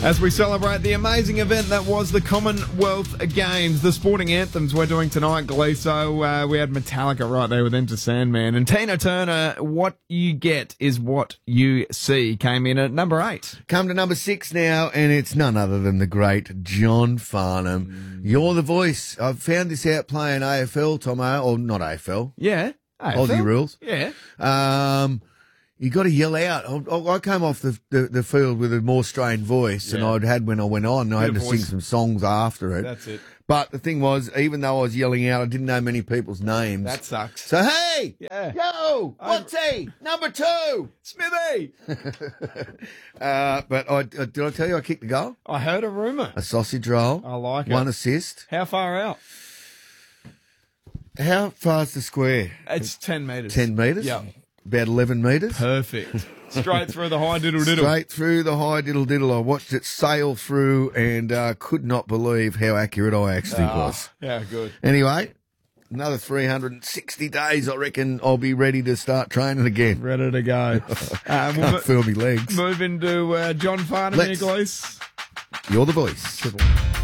As we celebrate the amazing event that was the Commonwealth Games, the sporting anthems we're doing tonight, Glee. So we had Metallica right there with Enter Sandman. And Tina Turner, What You Get Is What You See, came in at number 8. Come to number 6 now, and it's none other than the great John Farnham. You're the voice. I've found this out playing AFL, Tomo, or not AFL. Yeah. Aussie rules. Yeah. You got to yell out. I came off the field with a more strained voice than I'd had when I went on. I had to sing some songs after it. That's it. But the thing was, even though I was yelling out, I didn't know many people's names. That sucks. So, hey! Yeah. Yo! What's he? Number 2! Smithy! But did I tell you I kicked the goal? I heard a rumour. A sausage roll. I like it. 1 assist. How far out? How far's the square? It's 10 metres. 10 metres? Yeah. About 11 metres. Perfect. Straight through the high diddle-diddle. Straight through the high diddle-diddle. I watched it sail through and could not believe how accurate I actually was. Yeah, good. Anyway, another 360 days, I reckon I'll be ready to start training again. Ready to go. Can't feel me legs. Move into John Farnham here, Glees. You're the voice.